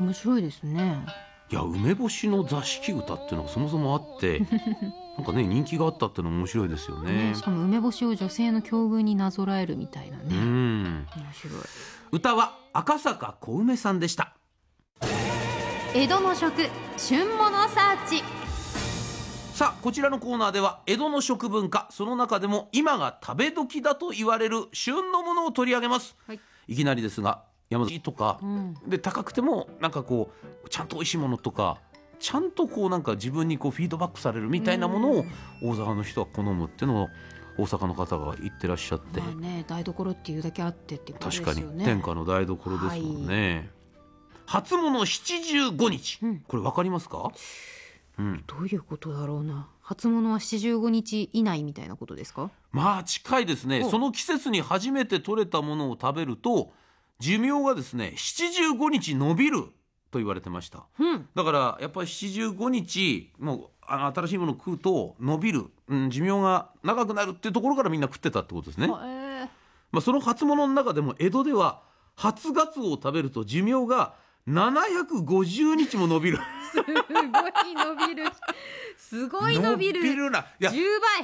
面白いですね。 いや、梅干しの座敷歌っていうのがそもそもあってなんかね、人気があったっていうのも面白いですよね。 しかも梅干しを女性の境遇になぞらえるみたいなね。面白い。 歌は赤坂小梅さんでした。 江戸の食旬物サーチ。 さあ、こちらのコーナーでは江戸の食文化、その中でも今が食べ時だと言われる旬のものを取り上げます。 はい、 いきなりですが、山崎とか、で高くてもなんかこうちゃんと美味しいものとか、ちゃんとこうなんか自分にこうフィードバックされるみたいなものを大阪の人は好むっていうのを大阪の方が言ってらっしゃって、 台所っていうだけあってってことですよね。 確かに天下の台所ですもんね。初物七十五日、これ分かりますか？ どういうことだろうな。初物は75日以内みたいなことですか？ まあ近いですね。その季節に初めて採れたものを食べると寿命がですね75日伸びると言われてました、だからやっぱり75日もう新しいものを食うと伸びる、寿命が長くなるっていうところからみんな食ってたってことですね。その初物の中でも江戸では初ガツオを食べると寿命が750日も伸びるすごい伸びる。すごい伸びる。 伸びるな。いや、 10倍。